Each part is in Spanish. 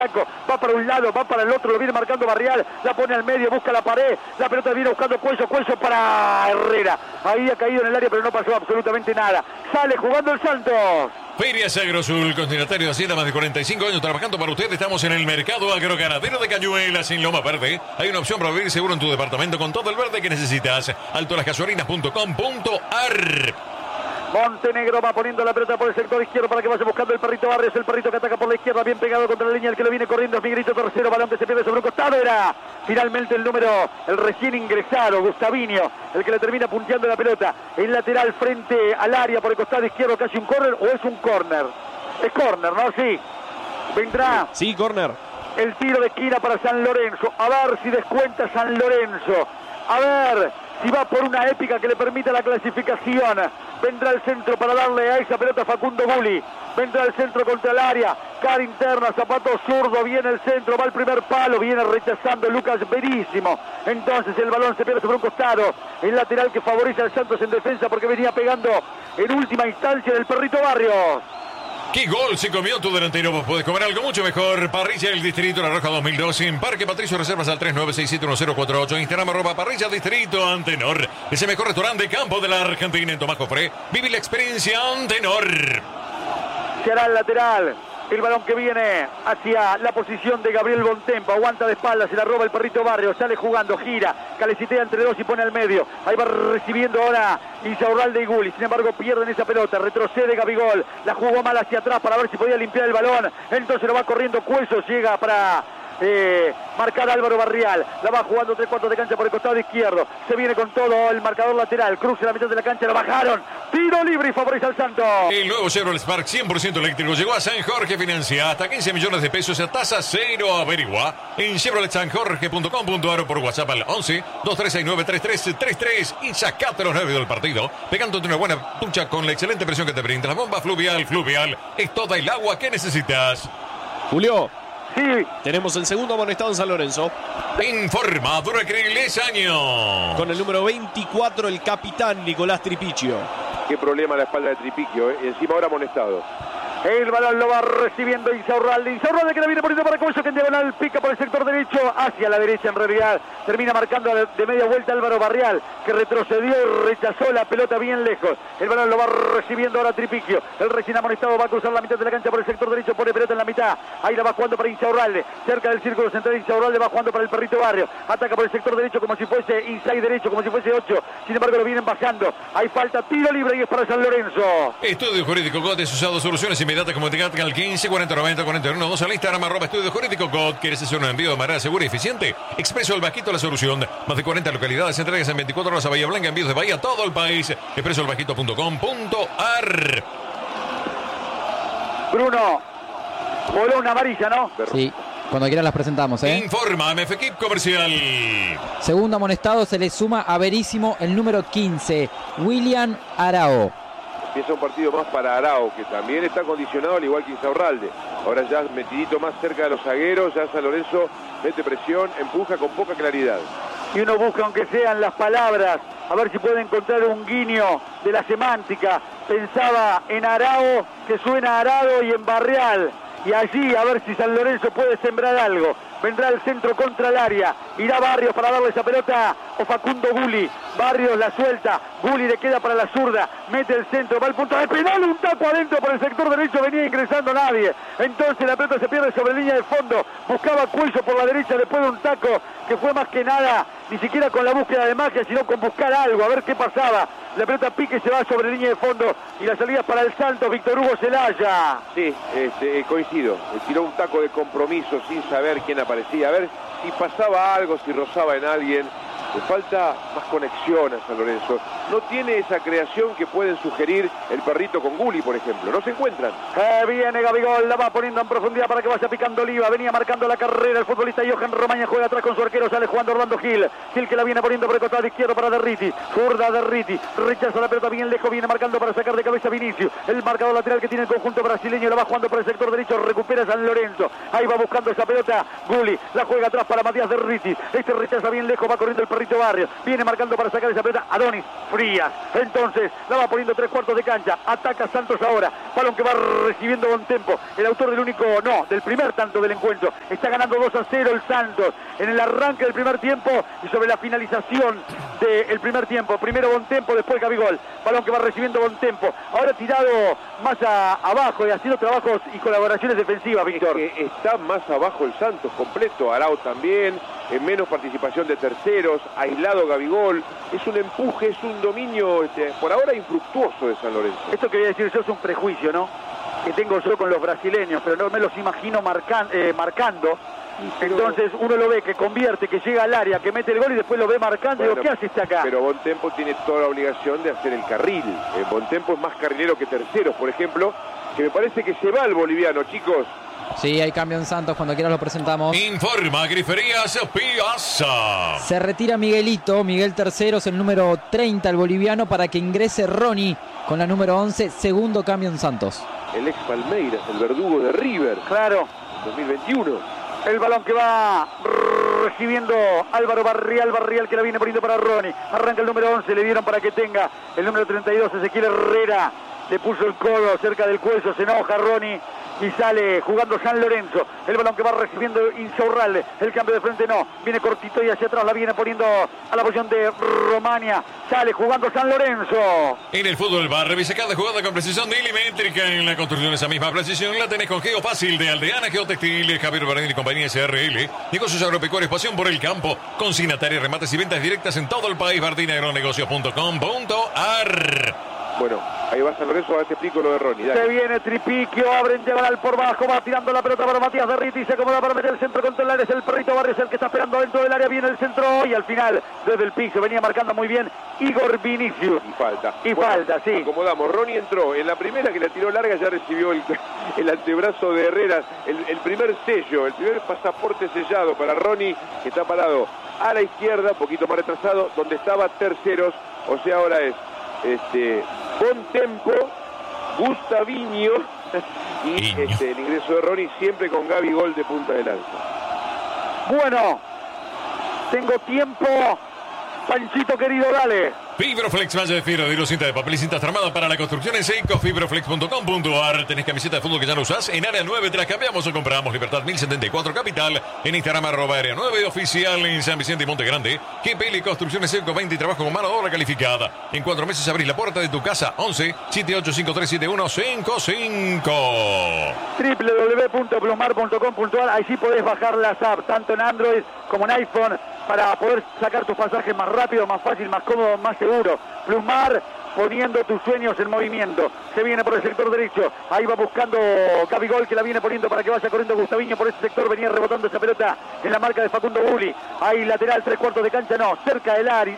Va para un lado, va para el otro, lo viene marcando Barrial, la pone al medio, busca la pared, la pelota viene buscando Cuello para Herrera, ahí ha caído en el área pero no pasó absolutamente nada, sale jugando el Santos. Ferias Agrosul, consignatario de Hacienda, más de 45 años trabajando para usted. Estamos en el mercado agroganadero de Cañuelas, en Loma Verde. Hay una opción para vivir seguro en tu departamento con todo el verde que necesitas. altolasgasolinas.com.ar. Montenegro va poniendo la pelota por el sector izquierdo para que vaya buscando el perrito Barrios, el perrito que ataca por la izquierda, bien pegado contra la línea, el que lo viene corriendo es Miguelito Tercero, balón que se pierde sobre un costado, era finalmente el recién ingresado, Gustavinho, el que le termina punteando la pelota, el lateral frente al área por el costado izquierdo, casi un córner o es un córner, es córner, ¿no? Sí, vendrá. Sí, córner. El tiro de esquina para San Lorenzo, a ver si descuenta San Lorenzo, a ver si va por una épica que le permita la clasificación. Vendrá el centro para darle a esa pelota Facundo Gulli. Vendrá el centro contra el área. Cara interna, zapato zurdo. Viene el centro, va al primer palo. Viene rechazando Lucas Verísimo. Entonces el balón se pierde sobre un costado. El lateral que favorece al Santos en defensa porque venía pegando en última instancia del perrito Barrios. ¿Qué gol se comió tu delantero? Vos podés comer algo mucho mejor. Parrilla del Distrito La Roja 2012 en Parque Patricio. Reservas al 39671048. Instagram @Parrilla Distrito Antenor. Es el mejor restaurante de campo de la Argentina en Tomás Jofré. Vive la experiencia Antenor. Se hará el lateral. El balón que viene hacia la posición de Gabriel Bontempo. Aguanta de espaldas, se la roba el perrito Barrio. Sale jugando, gira, calecitea entre dos y pone al medio. Ahí va recibiendo ahora Insaurralde y Gulli. Sin embargo, pierden esa pelota. Retrocede Gabigol. La jugó mal hacia atrás para ver si podía limpiar el balón. Entonces lo va corriendo Cuello. Llega para marcar Álvaro Barrial. La va jugando 3/4 de cancha por el costado izquierdo. Se viene con todo el marcador lateral. Cruza la mitad de la cancha. Lo bajaron. Tiro libre y favorece al Santos. El nuevo Chevrolet Spark 100% eléctrico llegó a San Jorge. Financia hasta 15 millones de pesos a tasa cero. Averigua en chevroletsanjorge.com.ar o por WhatsApp al 11-2369-3333 y sacate los nervios del partido pegándote una buena ducha con la excelente presión que te brinda la bomba Fluvial. Fluvial es toda el agua que necesitas. Julio. Sí. Tenemos el segundo amonestado en San Lorenzo. Informa Duracriles Año. Con el número 24, el capitán Nicolás Tripicchio. Qué problema la espalda de Tripicchio, y encima ahora amonestado. El balón lo va recibiendo Insaurralde. Insaurralde que la viene poniendo para Cuello, que en diagonal pica por el sector derecho, hacia la derecha en realidad. Termina marcando de media vuelta Álvaro Barrial, que retrocedió y rechazó la pelota bien lejos. El balón lo va recibiendo ahora Tripicchio. El recién amonestado va a cruzar la mitad de la cancha por el sector derecho, pone pelota en la mitad. Ahí la va jugando para Insaurralde. Cerca del círculo central Insaurralde va jugando para el perrito Barrio. Ataca por el sector derecho como si fuese inside derecho, como si fuese 8. Sin embargo lo vienen bajando. Hay falta, tiro libre y es para San Lorenzo. Estudio Jurídico GOT es usado soluciones inmediatas como te al 15 40 90 41 2 al Instagram @Estudio Jurídico GOT. ¿Quieres hacer un envío de manera segura y eficiente? Expreso El Bajito, la solución. Más de 40 localidades, entregas en 24 horas a Bahía Blanca, envíos de Bahía a todo el país. expresoelbajito.com.ar. Bruno, voló una amarilla, ¿no? Sí, cuando quieran las presentamos, Informa MFKIP Comercial. Segundo amonestado se le suma a Verísimo el número 15, William Arao. Empieza un partido más para Arao, que también está condicionado al igual que Insaurralde. Ahora ya metidito más cerca de los zagueros, ya San Lorenzo mete presión, empuja con poca claridad. Y uno busca, aunque sean las palabras, a ver si puede encontrar un guiño de la semántica. Pensaba en Arao, que suena a Arado, y en Barrial. Y allí a ver si San Lorenzo puede sembrar algo. Vendrá el centro contra el área. Irá Barrios para darle esa pelota o Facundo Gulli. Barrios la suelta. Gulli le queda para la zurda. Mete el centro. Va al punto de penal. Un taco adentro por el sector derecho. Venía ingresando nadie. Entonces la pelota se pierde sobre línea de fondo. Buscaba Cuello por la derecha después de un taco que fue más que nada ni siquiera con la búsqueda de magia, sino con buscar algo. A ver qué pasaba. La pelota pique se va sobre línea de fondo. Y la salida para el Santos. Víctor Hugo Celaya. Sí, coincido. Tiró un taco de compromiso sin saber quién aparecía. A ver si pasaba algo, si rozaba en alguien. Le falta más conexión a San Lorenzo. No tiene esa creación que pueden sugerir el perrito con Gulli, por ejemplo. No se encuentran. Viene Gabigol, la va poniendo en profundidad para que vaya picando Oliva. Venía marcando la carrera el futbolista Johan Romaña. Juega atrás con su arquero, sale jugando Orlando Gil. Gil que la viene poniendo por el costado izquierdo para Derriti. Zurda Derriti. Rechaza la pelota bien lejos. Viene marcando para sacar de cabeza Vinicius. El marcador lateral que tiene el conjunto brasileño. La va jugando por el sector derecho. Recupera San Lorenzo. Ahí va buscando esa pelota Gulli. La juega atrás para Matías Derriti. Este rechaza bien lejos. Va corriendo el perrito Barrios. Viene marcando para sacar esa pelota Adonis. Frías. Entonces la va poniendo 3/4 de cancha. Ataca Santos ahora. Balón que va recibiendo Bontempo. El autor del primer tanto del encuentro. Está ganando 2-0 el Santos en el arranque del primer tiempo y sobre la finalización del primer tiempo. Primero Bontempo, después Gabigol. Balón que va recibiendo Bontempo. Ahora tirado más abajo y haciendo trabajos y colaboraciones defensivas, Víctor. Está más abajo el Santos completo. Arao también. En menos participación de terceros. Aislado Gabigol. Es un empuje, es un dominio por ahora infructuoso de San Lorenzo. Esto que voy a decir yo es un prejuicio, ¿no? Que tengo yo con los brasileños, pero no me los imagino marcando. Entonces uno lo ve que convierte, que llega al área, que mete el gol y después lo ve marcando. Bueno, y digo, ¿qué hace este acá? Pero Bontempo tiene toda la obligación de hacer el carril. Bontempo es más carrilero que terceros, por ejemplo, que me parece que se va el boliviano, chicos. Sí, hay cambio en Santos, cuando quieras lo presentamos. Informa Griferías Piazza. Se retira Miguel Terceros, el número 30, el boliviano, para que ingrese Ronnie con la número 11, segundo cambio en Santos. El ex Palmeiras, el verdugo de River. Claro. 2021. El balón que va recibiendo Álvaro Barrial que la viene poniendo para Ronnie. Arranca el número 11, le dieron para que tenga el número 32, Ezequiel Herrera. Le puso el codo cerca del cuello, se enoja Ronnie y sale jugando San Lorenzo. El balón que va recibiendo Insaurralde. El cambio de frente no. Viene cortito y hacia atrás la viene poniendo a la posición de Romania. Sale jugando San Lorenzo. En el fútbol bar, revisa cada jugada con precisión milimétrica. En la construcción esa misma precisión la tenés con Geofácil de Aldeana Geotextil, Javier Bardini y compañía SRL. Negocios agropecuarios, pasión por el campo. Consignataria, remates y ventas directas en todo el país. bardinaagronegocios.com.ar. Bueno, ahí va San Lorenzo, ahora te explico lo de Ronnie. Dale. Se viene Tripiquio, abren diagonal por bajo, va tirando la pelota para Matías Derriti, se acomoda para meter el centro contra el área, es el Perrito Barrios el que está esperando dentro del área, viene el centro y al final, desde el piso, venía marcando muy bien Igor Vinicius. Y falta, sí. Acomodamos, Ronnie entró, en la primera que la tiró larga ya recibió el antebrazo de Herrera, el primer sello, el primer pasaporte sellado para Ronnie, que está parado a la izquierda, un poquito más retrasado, donde estaba Terceros, o sea, ahora es Bontempo, Gustavinho y el ingreso de Ronnie siempre con Gabigol de punta de lanza. Bueno, tengo tiempo, Panchito querido, dale. Fibroflex, malla de fibra, de cinta de papel y cintas armadas para la construcción en seco. Fibroflex.com.ar. Tenés camiseta de fútbol que ya no usás. En área 9 te las cambiamos o compramos. Libertad 1074 Capital. En Instagram @área 9 oficial. En San Vicente y Monte Grande. GPL Construcciones Seco 20 y trabajo con mano de obra calificada. En 4 meses abrís la puerta de tu casa. 11 78537155. www.plumar.com.ar. Ahí sí podés bajar las apps, tanto en Android como en iPhone, para poder sacar tus pasajes más rápido, más fácil, más cómodo, más seguro. Plumar, poniendo tus sueños en movimiento. Se viene por el sector derecho. Ahí va buscando Gabigol, que la viene poniendo para que vaya corriendo Gustavinho por ese sector. Venía rebotando esa pelota en la marca de Facundo Bulli. Ahí lateral, 3/4 de cancha, no. Cerca del área,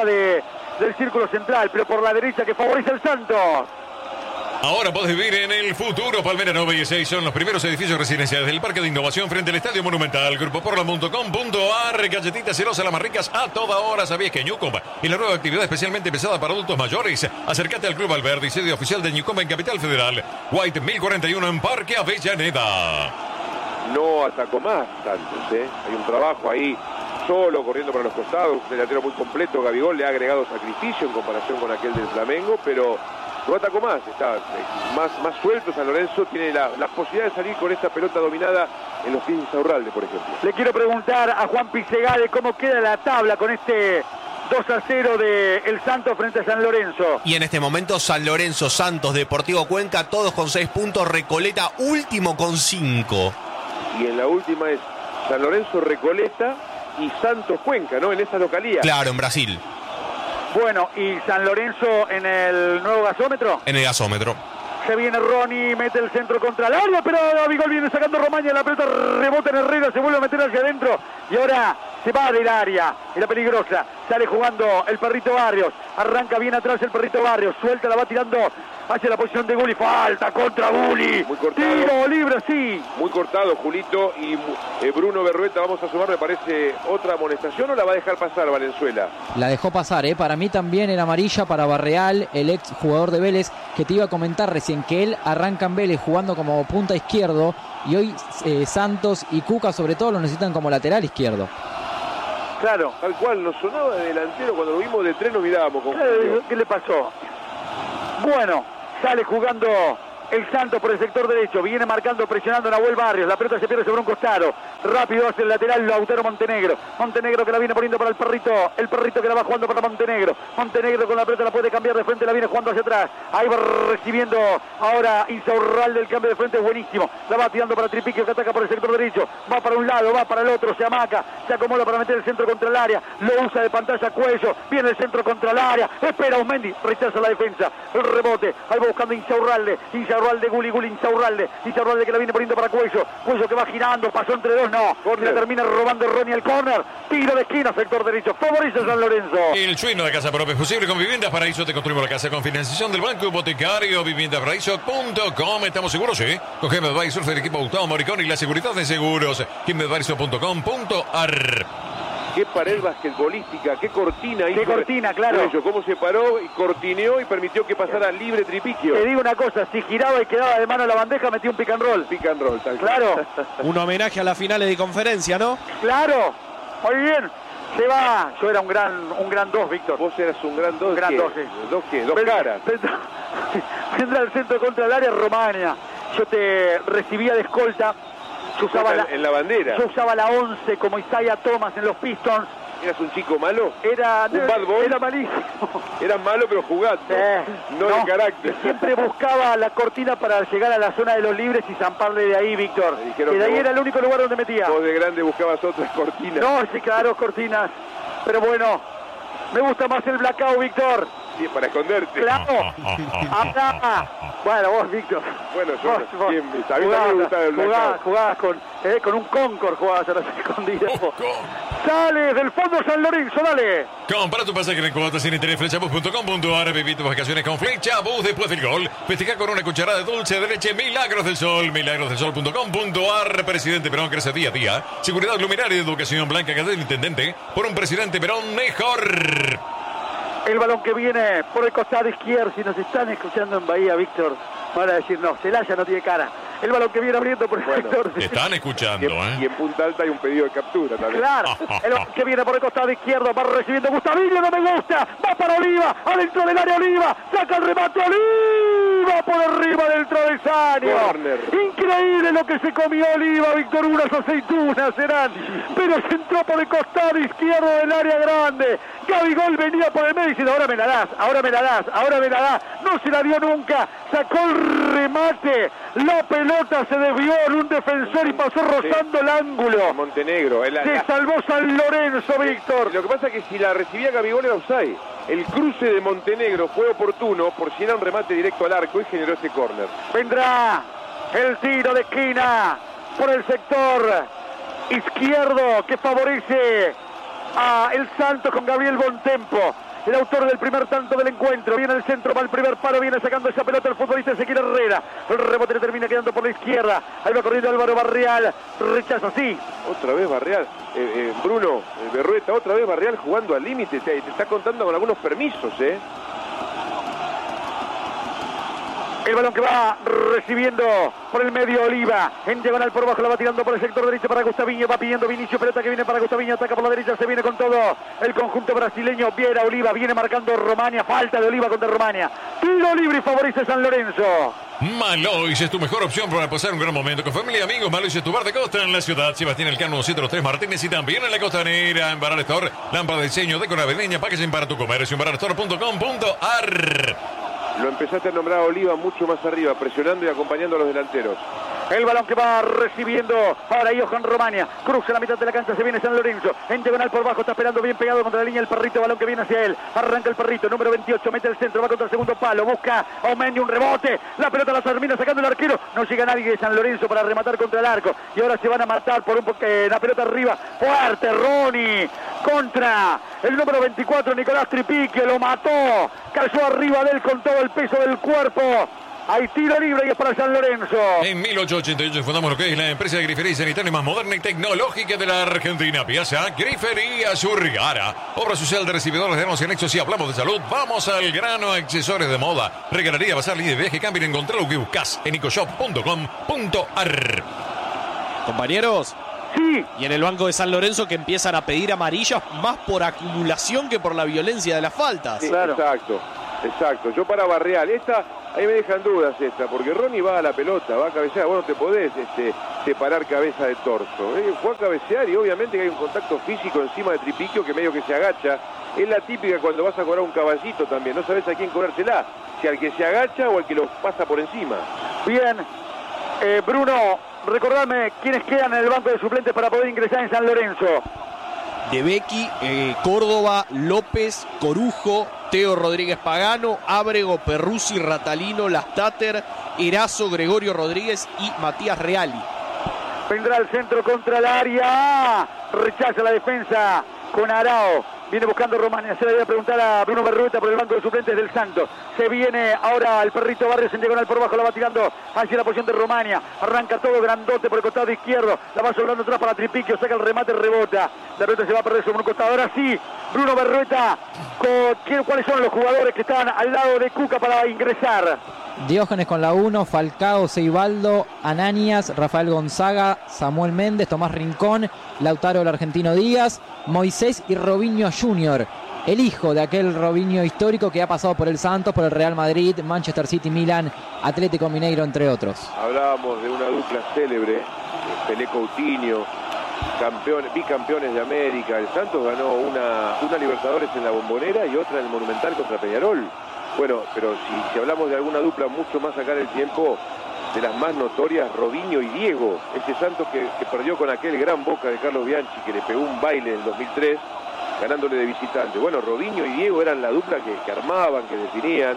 del círculo central, pero por la derecha que favorece el Santos. Ahora podés vivir en el futuro. Palmera 9 y 6 son los primeros edificios residenciales del Parque de Innovación frente al Estadio Monumental. Grupoporla.com.ar. Galletitas celosas, las más ricas a toda hora. ¿Sabías que Ñucomba y la nueva actividad especialmente pensada para adultos mayores? Acércate al Club Alberdi, sede oficial de Ñucomba en Capital Federal. White 1041 en Parque Avellaneda. No atacó más Santos, Hay un trabajo ahí solo, corriendo para los costados. Un delantero muy completo. Gabigol le ha agregado sacrificio en comparación con aquel del Flamengo, pero no atacó más, está más suelto. San Lorenzo tiene la posibilidad de salir con esta pelota dominada en los pies de Insaurralde, por ejemplo. Le quiero preguntar a Juan Pisegade cómo queda la tabla con este 2-0 de el Santos frente a San Lorenzo. Y en este momento San Lorenzo, Santos, Deportivo Cuenca, todos con 6 puntos, Recoleta último con 5. Y en la última es San Lorenzo, Recoleta y Santos Cuenca, ¿no? En esa localidad. Claro, en Brasil. Bueno, ¿y San Lorenzo en el nuevo gasómetro? En el gasómetro. Se viene Ronnie, mete el centro contra el área, pero Gabigol viene sacando Romaña, la pelota rebota en Herrera, se vuelve a meter hacia adentro y ahora se va del área, era peligrosa. Sale jugando el Perrito Barrios, arranca bien atrás el Perrito Barrios, suelta, la va tirando hacia la posición de Gulli, falta contra Gulli, tiro libre, sí. Muy cortado, Julito, y Bruno Berrueta, vamos a sumar, me parece, otra amonestación, ¿o la va a dejar pasar Valenzuela? La dejó pasar, para mí también era amarilla para Barreal, el ex jugador de Vélez, que te iba a comentar recién que él arranca en Vélez jugando como punta izquierdo y hoy Santos y Cuca sobre todo lo necesitan como lateral izquierdo. Claro. Tal cual, nos sonaba de delantero, cuando lo vimos de tres nos mirábamos con ¿Qué le pasó? Bueno, sale jugando el Santos por el sector derecho, viene marcando, presionando Nahuel Barrios, la pelota se pierde sobre un costado, rápido hacia el lateral Lautaro Montenegro que la viene poniendo para el perrito que la va jugando para Montenegro con la pelota la puede cambiar de frente, la viene jugando hacia atrás, ahí va recibiendo ahora Insaurralde, el cambio de frente es buenísimo, la va tirando para Tripiquio que ataca por el sector derecho, va para un lado, va para el otro, se amaca, se acomoda para meter el centro contra el área, lo usa de pantalla Cuello, viene el centro contra el área, espera Aumendi, rechaza la defensa, el rebote, ahí va buscando Insaurralde, Guli, Insaurralde que la viene poniendo para Cuello que va girando, pasó entre dos, no, la termina robando Ronnie al córner, tiro de esquina, sector derecho, favorece San Lorenzo. El sueño de casa propia es posible con Viviendas Paraíso, te construimos la casa con financiación del Banco Hipotecario, viviendasparaíso.com, estamos seguros, con Gemma Advisor, el equipo Gustavo Moricón y la seguridad de seguros, gemmaadvisor.com.ar. Qué pared basquetbolística, qué cortina hizo. Qué cortina, claro. Cuello, cómo se paró y cortineó y permitió que pasara libre Tripiquio. Te digo una cosa, si giraba y quedaba de mano la bandeja, metía un pick and roll. Pick and roll, tal claro. Un homenaje a las finales de conferencia, ¿no? Claro, muy bien. Se va, yo era un gran 2, Víctor. Vos eras un gran 2. Un gran 2, sí. ¿Dos qué? Dos caras. Vendrá el centro contra el área Romania. Yo te recibía de escolta. Yo usaba en la bandera. Yo usaba la 11 como Isaiah Thomas en los Pistons. ¿Eras un chico malo? Era un bad boy. Era malísimo. Era malo pero jugando. No de carácter. Siempre buscaba la cortina para llegar a la zona de los libres y zamparle de ahí, Víctor. Que de ahí era el único lugar donde metía. Vos de grande buscabas otras cortinas. No, sí, claro, cortinas. Pero bueno, me gusta más el blackout, Víctor. Sí, para esconderte. Claro. Bueno, vos, Víctor. Bueno, yo a mí también me gustaba el blackout. Jugabas con un Concord, jugabas a las escondidas. Sale del fondo San Lorenzo, dale. Compra tu pasaje en cuotas sin interés, flechabus.com.ar, viví tus vacaciones con Flechabus después del gol. Festeja con una cucharada de dulce de leche Milagros del Sol, milagrosdelsol.com.ar. Presidente Perón crece día a día. Seguridad luminaria y educación blanca que del intendente por un presidente Perón mejor. El balón que viene por el costado izquierdo, si nos están escuchando en Bahía, Víctor, van a decir, no, Celaya no tiene cara. El balón que viene abriendo por el sector. Te están escuchando, Y en Punta Alta hay un pedido de captura también. Claro, el balón que viene por el costado izquierdo, va recibiendo Gustavillo, no me gusta, va para Oliva, adentro del área Oliva, saca el remate Oliva, por arriba del travesaño. Corner. Increíble lo que se comió Oliva, Víctor, unas aceitunas serán, pero se entró por el costado izquierdo del área grande. Gabigol venía por el medio diciendo, ahora me la das, no se la dio nunca, sacó el remate, la pelota se desvió en un defensor y pasó rozando el ángulo. Montenegro. Se salvó San Lorenzo, Víctor. Lo que pasa es que si la recibía Gabigol era offside. El cruce de Montenegro fue oportuno por si era un remate directo al arco y generó ese córner. Vendrá el tiro de esquina por el sector izquierdo que favorece a el Santos con Gabriel Bontempo, el autor del primer tanto del encuentro. Viene el centro para el primer palo, viene sacando esa pelota el futbolista Ezequiel Herrera. El rebote le termina quedando por la izquierda. Ahí va corriendo Álvaro Barrial, rechaza, sí. Otra vez Barrial, Bruno Berrueta, otra vez Barrial jugando al límite, te está contando con algunos permisos, El balón que va recibiendo por el medio Oliva, en diagonal por abajo la va tirando por el sector derecho para Gustavinho, va pidiendo Vinicio, pelota que viene para Gustavinho, ataca por la derecha, se viene con todo el conjunto brasileño, Viera Oliva, viene marcando Romania, falta de Oliva contra Romania, tiro libre y favorece San Lorenzo. Malois es tu mejor opción para pasar un gran momento con familia y amigos. Malois es tu bar de costa en la ciudad. Sebastián Elcano 703 Martínez y también en la costanera. En Baral Store, lámpara de diseño, decora navideña, packaging para tu comercio en baralstore.com.ar. Lo empezaste a nombrar a Oliva mucho más arriba, presionando y acompañando a los delanteros. El balón que va recibiendo ahora Johan Romania, cruza la mitad de la cancha, se viene San Lorenzo, en diagonal por bajo, está esperando bien pegado contra la línea el perrito, balón que viene hacia él, arranca el perrito, número 28, mete el centro, va contra el segundo palo, busca Aumendi un rebote, la pelota la termina sacando el arquero, no llega nadie de San Lorenzo para rematar contra el arco, y ahora se van a matar por la pelota arriba, fuerte Ronnie, contra el número 24 Nicolás Tripiquio, lo mató, cayó arriba de él con todo el peso del cuerpo. Hay tiro libre y es para San Lorenzo. En 1888 fundamos lo que es la empresa de grifería sanitaria más moderna y tecnológica de la Argentina. Piazza Grifería Zurgara. Obra social de recibidores de y anexos. Si hablamos de salud, vamos al grano. Accesorios de moda. Regalaría, bazar, líder de viaje, camping. Encontrar lo que buscas en ecoshop.com.ar. Compañeros, Sí. Y en el banco de San Lorenzo que empiezan a pedir amarillas más por acumulación que por la violencia de las faltas. Sí, Claro. Exacto. Yo para Barreal, ahí me dejan dudas porque Ronnie va a la pelota, va a cabecear, vos no te podés separar cabeza de torso. Fue a cabecear y obviamente que hay un contacto físico encima de Tripiquio que medio que se agacha. Es la típica cuando vas a cobrar un caballito también, no sabés a quién cobrársela, si al que se agacha o al que lo pasa por encima. Bien. Bruno, recordame quiénes quedan en el banco de suplentes para poder ingresar en San Lorenzo. De Becky, Córdoba, López, Corujo, Teo Rodríguez Pagano, Ábrego, Perruzzi, Ratalino, Lastater, Erazo, Gregorio Rodríguez y Matías Reali. Vendrá el centro contra el área. Rechaza la defensa con Arao. Viene buscando Romania. Se le voy a preguntar a Bruno Berrueta por el banco de suplentes del Santos. Se viene ahora el perrito Barrios en diagonal por bajo. La va tirando hacia la posición de Romania. Arranca todo grandote por el costado izquierdo. La va sobrando atrás para Tripiquio. Saca el remate, rebota. La pelota se va a perder sobre un costado. Ahora sí, Bruno Berrueta. ¿Cuáles son los jugadores que están al lado de Cuca para ingresar? Diógenes con la 1, Falcao, Seibaldo, Ananias, Rafael Gonzaga, Samuel Méndez, Tomás Rincón, Lautaro el argentino Díaz, Moisés y Robinho Jr., el hijo de aquel Robinho histórico que ha pasado por el Santos, por el Real Madrid, Manchester City, Milan, Atlético Mineiro, entre otros. Hablábamos de una dupla célebre, Pelé Coutinho, bicampeones de América. El Santos ganó una Libertadores en la Bombonera y otra en el Monumental contra Peñarol. Bueno, pero si hablamos de alguna dupla mucho más acá en el tiempo, de las más notorias, Robinho y Diego. Ese Santos que perdió con aquel gran Boca de Carlos Bianchi, que le pegó un baile en el 2003, ganándole de visitante. Bueno, Robinho y Diego eran la dupla que armaban, que definían.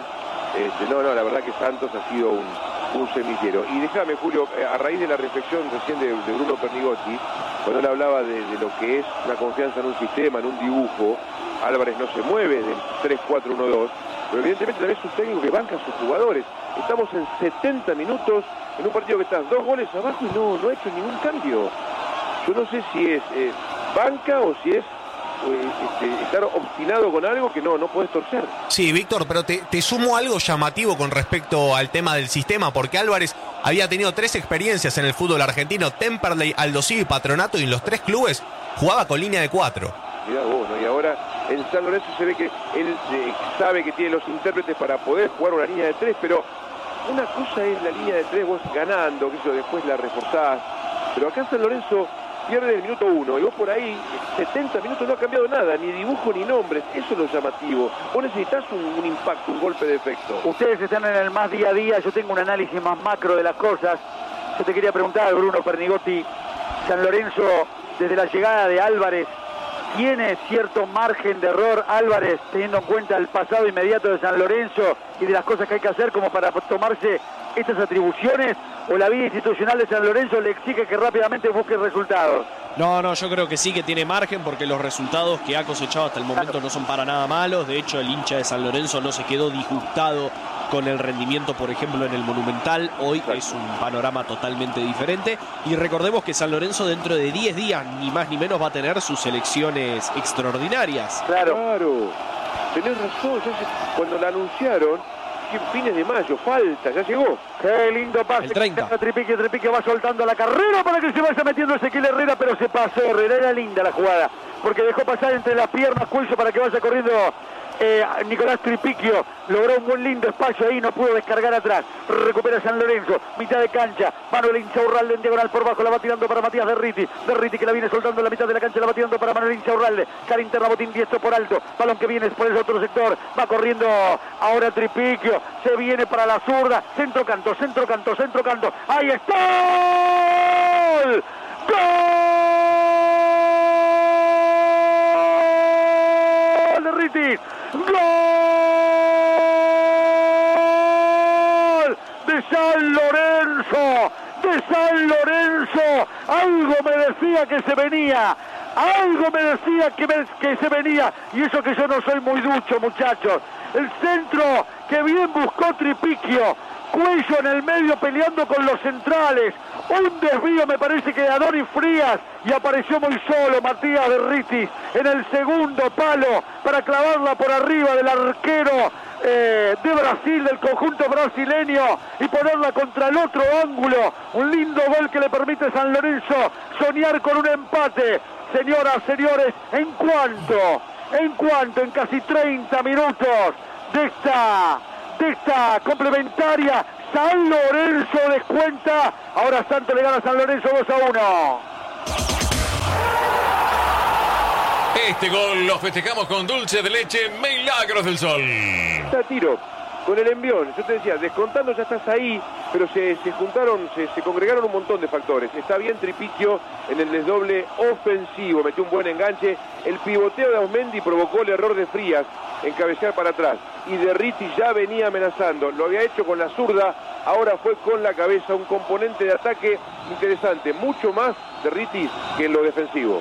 La verdad que Santos ha sido un semillero. Y déjame, Julio, a raíz de la reflexión recién de Bruno Pernigotti, cuando él hablaba de lo que es una confianza en un sistema, en un dibujo, Álvarez no se mueve del 3-4-1-2, pero evidentemente también es un técnico que banca a sus jugadores. Estamos en 70 minutos en un partido que está 2 goles abajo y no ha hecho ningún cambio. Yo no sé si es banca o si es estar obstinado con algo que no podés torcer. Sí, Víctor, pero te sumo algo llamativo con respecto al tema del sistema, porque Álvarez había tenido 3 experiencias en el fútbol argentino: Temperley, Aldo Civi y Patronato, y en los 3 clubes jugaba con línea de 4. Mirá vos, ¿no? Y ahora en San Lorenzo se ve que él sabe que tiene los intérpretes para poder jugar una línea de 3, pero una cosa es la línea de 3, vos ganando, que eso después la reforzás, pero acá San Lorenzo pierde el minuto 1 y vos por ahí 70 minutos no ha cambiado nada, ni dibujo ni nombres. Eso es lo llamativo. Vos necesitas un impacto, un golpe de efecto. Ustedes están en el más día a día, yo tengo un análisis más macro de las cosas. Yo te quería preguntar, Bruno Pernigotti, San Lorenzo, desde la llegada de Álvarez, ¿tiene cierto margen de error Álvarez, teniendo en cuenta el pasado inmediato de San Lorenzo y de las cosas que hay que hacer como para tomarse estas atribuciones? ¿O la vida institucional de San Lorenzo le exige que rápidamente busque resultados? No, yo creo que sí que tiene margen, porque los resultados que ha cosechado hasta el momento no son para nada malos. De hecho, el hincha de San Lorenzo no se quedó disgustado con el rendimiento, por ejemplo, en el Monumental. Hoy es un panorama totalmente diferente. Y recordemos que San Lorenzo dentro de 10 días, ni más ni menos, va a tener sus elecciones extraordinarias. Claro. Tenés razón. Cuando la anunciaron, fines de mayo, falta, ya llegó. Qué lindo pase. El 30. Tripique va soltando la carrera para que se vaya metiendo Ezequiel Herrera, pero se pasó Herrera. Era linda la jugada, porque dejó pasar entre las piernas Cuello para que vaya corriendo Nicolás Tripiquio. Logró un buen lindo espacio ahí, no pudo descargar atrás. Recupera San Lorenzo, mitad de cancha. Manuel Insaurralde en diagonal por bajo, la va tirando para Matías Derriti. Derriti que la viene soltando en la mitad de la cancha, la va tirando para Manuel Insaurralde. Cara interna, botín diestro por alto. Balón que viene por el otro sector. Va corriendo ahora Tripiquio. Se viene para la zurda. Centro canto. ¡Ahí está! ¡Gol! ¡Gol! Derriti. ¡Gol! De San Lorenzo. Algo me decía que se venía. Que se venía. Y eso que yo no soy muy ducho, muchachos. El centro que bien buscó Tripiquio. Cuello en el medio peleando con los centrales. Un desvío me parece que de Adonis Frías y apareció muy solo Matías Derritis en el segundo palo para clavarla por arriba del arquero de Brasil, del conjunto brasileño, y ponerla contra el otro ángulo. Un lindo gol que le permite a San Lorenzo soñar con un empate. Señoras, señores, en casi 30 minutos de esta complementaria, San Lorenzo descuenta. Ahora Santos le gana a San Lorenzo 2-1. Este gol lo festejamos con dulce de leche Milagros del Sol. Está a tiro con el envión. Yo te decía, descontando ya estás ahí, pero se juntaron, se congregaron un montón de factores. Está bien Tripiquio en el desdoble ofensivo, metió un buen enganche. El pivoteo de Ausmendi provocó el error de Frías en cabecear para atrás. Y Derritis ya venía amenazando. Lo había hecho con la zurda, ahora fue con la cabeza. Un componente de ataque interesante. Mucho más Derritis que en lo defensivo.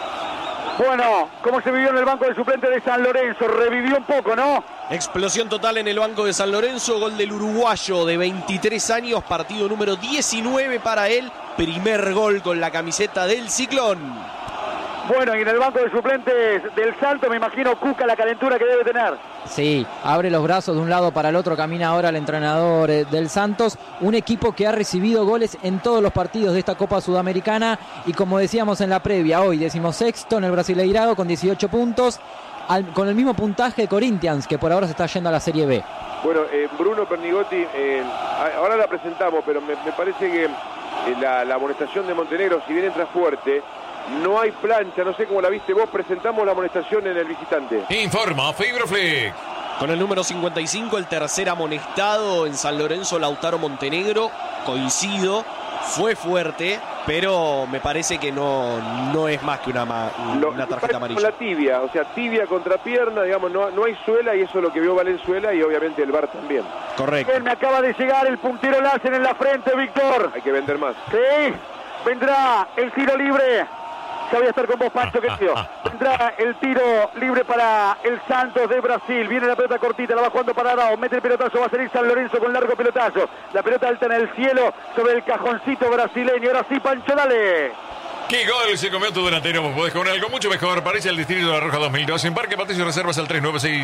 Bueno, ¿cómo se vivió en el banco de suplentes de San Lorenzo? Revivió un poco, ¿no? Explosión total en el banco de San Lorenzo, gol del uruguayo de 23 años, partido número 19 para él, primer gol con la camiseta del Ciclón. Bueno, y en el banco de suplentes del Salto, me imagino Cuca la calentura que debe tener. Sí, abre los brazos de un lado para el otro, camina ahora el entrenador del Santos, un equipo que ha recibido goles en todos los partidos de esta Copa Sudamericana y como decíamos en la previa, hoy 16º en el Brasileirao con 18 puntos, con el mismo puntaje de Corinthians, que por ahora se está yendo a la Serie B. Bueno, Bruno Pernigotti, ahora la presentamos, pero me parece que la amonestación de Montenegro, si bien entra fuerte, no hay plancha, no sé cómo la viste vos, presentamos la amonestación en el visitante. Informa Fibroflix. Con el número 55, el tercer amonestado en San Lorenzo, Lautaro Montenegro, coincido, fue fuerte, pero me parece que no es más que una tarjeta amarilla. La tibia, o sea, tibia contra pierna, digamos, no hay suela, y eso es lo que vio Valenzuela y obviamente el VAR también. Correcto. Bien, me acaba de llegar el puntero láser en la frente, Víctor. Hay que vender más. Sí, vendrá el tiro libre. Ya voy a estar con vos, Pancho, querido. Vendrá el tiro libre para el Santos de Brasil. Viene la pelota cortita, la va jugando para Arao. Mete el pelotazo, va a salir San Lorenzo con largo pelotazo. La pelota alta en el cielo sobre el cajoncito brasileño. Ahora sí, Pancho, dale. ¿Qué gol se comió tu delantero? Vos podés comer algo mucho mejor. Parece el Distrito de la Roja 2002. En Parque Patricio Reservas al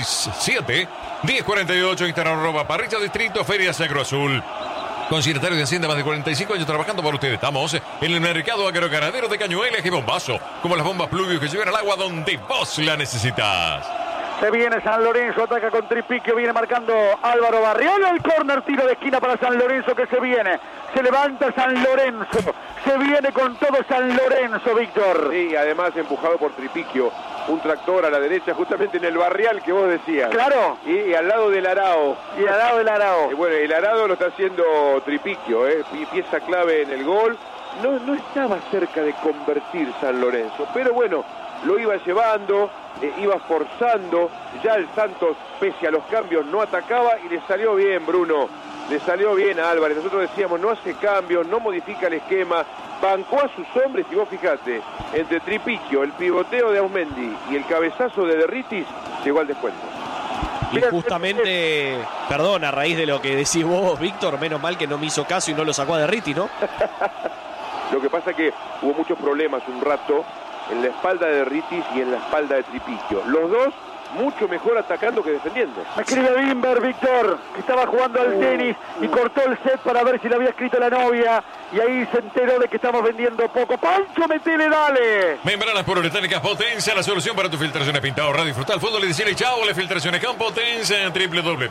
3967-1048. Instagram @ Distrito Feria Sacro Azul. Consignatario de Hacienda, más de 45 años trabajando para ustedes. Estamos en el mercado agroganadero de Cañuelas y Bombazo, como las bombas Pluvius que llevan al agua donde vos la necesitas. Se viene San Lorenzo, ataca con Tripiquio, viene marcando Álvaro Barriola, el córner, tiro de esquina para San Lorenzo que se viene. Se levanta San Lorenzo, se viene con todo San Lorenzo, Víctor. Sí, además empujado por Tripiquio, un tractor a la derecha, justamente en el barrial que vos decías. Claro. Y al lado del Arao. Y al lado del Arao. Bueno, el Arado lo está haciendo Tripiquio, pieza clave en el gol. No estaba cerca de convertir San Lorenzo, pero bueno, lo iba llevando, iba forzando. Ya el Santos, pese a los cambios, no atacaba y le salió bien, Bruno. Le salió bien a Álvarez. Nosotros decíamos, no hace cambios, no modifica el esquema, bancó a sus hombres. Y vos fijate, entre Tripiquio, el pivoteo de Ausmendi y el cabezazo de Derritis, llegó al descuento. Y justamente, perdón, a raíz de lo que decís vos, Víctor, menos mal que no me hizo caso y no lo sacó a Derritis, ¿no? Lo que pasa es que hubo muchos problemas un rato en la espalda de Derritis y en la espalda de Tripiquio. Los dos mucho mejor atacando que defendiendo. Me escribe Bimber, Víctor, que estaba jugando al tenis y cortó el set para ver si le había escrito la novia. Y ahí se enteró de que estamos vendiendo poco. ¡Pancho, metele, dale! Membranas poliuretánicas Potencia, la solución para tus filtraciones pintado, radio, disfrutar el fútbol y decirle chao a las filtraciones con Potencia en